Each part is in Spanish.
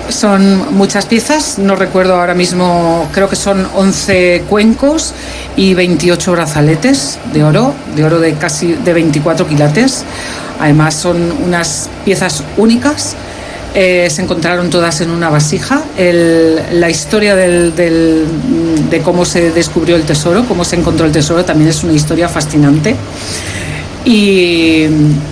Son muchas piezas, no recuerdo ahora mismo, creo que son 11 cuencos y 28 brazaletes de oro de casi de 24 quilates. Además son unas piezas únicas, se encontraron todas en una vasija. La historia de cómo se descubrió el tesoro, cómo se encontró el tesoro, también es una historia fascinante. Y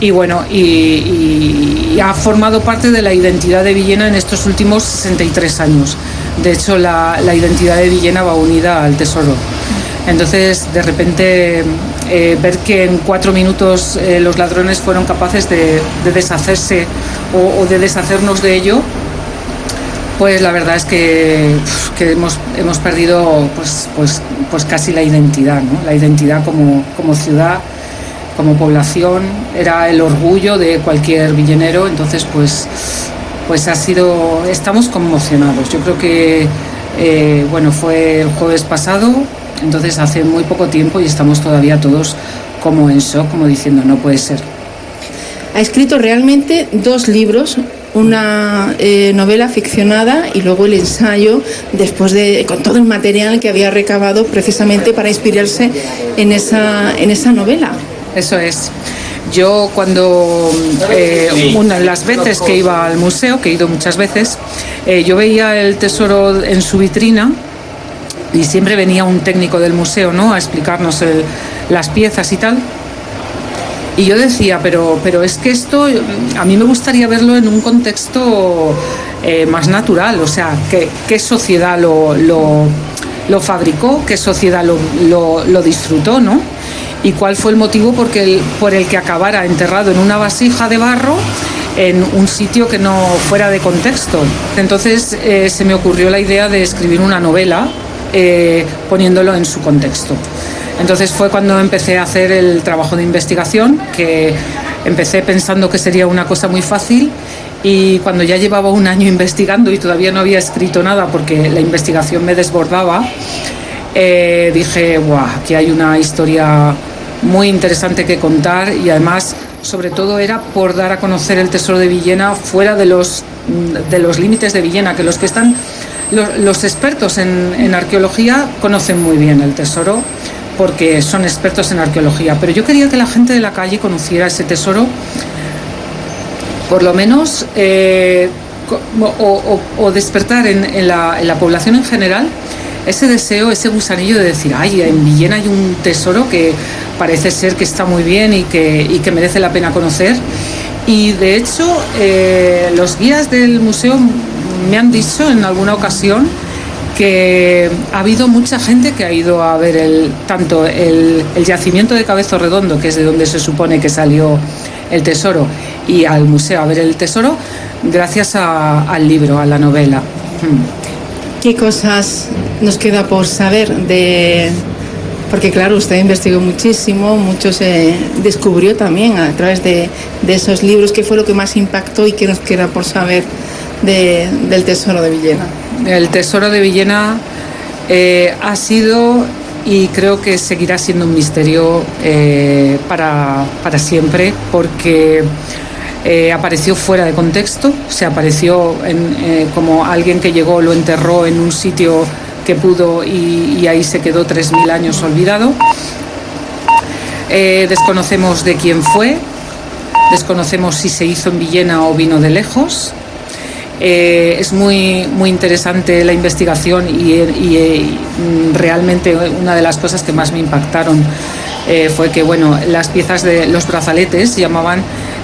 ha formado parte de la identidad de Villena en estos últimos 63 años. De hecho, la identidad de Villena va unida al tesoro. Entonces, de repente, ver que en 4 minutos los ladrones fueron capaces de deshacerse o de deshacernos de ello, pues la verdad es que hemos perdido pues casi la identidad, ¿no? La identidad como ciudad, como población, era el orgullo de cualquier villenero. Entonces pues estamos conmocionados. Yo creo que fue el jueves pasado, entonces hace muy poco tiempo, y estamos todavía todos como en shock, como diciendo no puede ser. Ha escrito realmente 2 libros, una novela ficcionada y luego el ensayo, con todo el material que había recabado precisamente para inspirarse en esa novela. Eso es. Yo una de las veces que iba al museo, que he ido muchas veces, yo veía el tesoro en su vitrina y siempre venía un técnico del museo, ¿no?, a explicarnos las piezas y tal. Y yo decía, pero es que esto a mí me gustaría verlo en un contexto más natural. O sea, ¿qué sociedad lo fabricó? ¿Qué sociedad lo disfrutó, no? ¿Y cuál fue el motivo por el que acabara enterrado en una vasija de barro en un sitio que no fuera de contexto? Entonces se me ocurrió la idea de escribir una novela poniéndolo en su contexto. Entonces fue cuando empecé a hacer el trabajo de investigación, que empecé pensando que sería una cosa muy fácil, y cuando ya llevaba un año investigando y todavía no había escrito nada porque la investigación me desbordaba, dije, aquí hay una historia muy interesante que contar. Y además, sobre todo, era por dar a conocer el tesoro de Villena fuera de los límites de Villena, que los expertos en arqueología conocen muy bien el tesoro porque son expertos en arqueología, pero yo quería que la gente de la calle conociera ese tesoro, por lo menos, o despertar en la población en general ese deseo, ese gusanillo de decir, ay, en Villena hay un tesoro que parece ser que está muy bien y que merece la pena conocer. Y de hecho, los guías del museo me han dicho en alguna ocasión que ha habido mucha gente que ha ido a ver tanto el yacimiento de Cabezo Redondo, que es de donde se supone que salió el tesoro, y al museo a ver el tesoro, gracias al libro, a la novela. ¿Qué cosas nos queda por saber porque claro, usted investigó muchísimo, mucho se descubrió también a través de esos libros? ¿Qué fue lo que más impactó y qué nos queda por saber del tesoro de Villena? El tesoro de Villena ha sido, y creo que seguirá siendo, un misterio para siempre, porque apareció fuera de contexto. Se apareció como alguien que llegó, lo enterró en un sitio que pudo, y ahí se quedó 3.000 años olvidado. Desconocemos de quién fue, desconocemos si se hizo en Villena o vino de lejos. Es muy, muy interesante la investigación, y realmente una de las cosas que más me impactaron fue que las piezas de los brazaletes se llamaban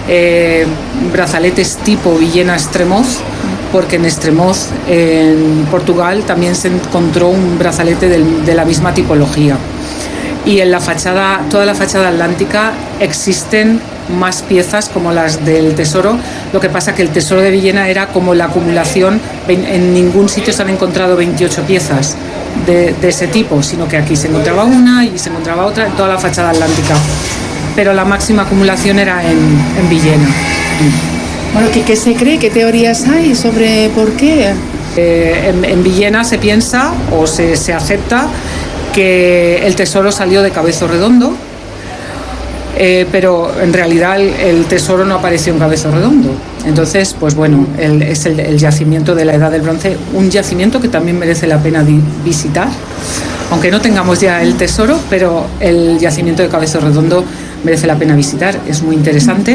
brazaletes tipo Villena Estremoz, porque en Estremoz, en Portugal, también se encontró un brazalete de la misma tipología. Y en toda la fachada atlántica existen más piezas como las del tesoro. Lo que pasa que el tesoro de Villena era como la acumulación. En ningún sitio se han encontrado 28 piezas de ese tipo, sino que aquí se encontraba una y se encontraba otra en toda la fachada atlántica. Pero la máxima acumulación era en Villena. Bueno, ¿qué se cree? ¿Qué teorías hay sobre por qué? En Villena se piensa o se acepta que el tesoro salió de Cabezo Redondo, pero en realidad el tesoro no apareció en Cabezo Redondo. Entonces, pues bueno, es el yacimiento de la Edad del Bronce, un yacimiento que también merece la pena visitar, aunque no tengamos ya el tesoro, pero el yacimiento de Cabezo Redondo merece la pena visitar, es muy interesante.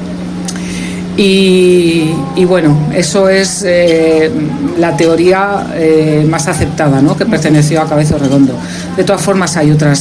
Y bueno, eso es la teoría más aceptada, ¿no?, que perteneció a Cabezo Redondo. De todas formas, hay otras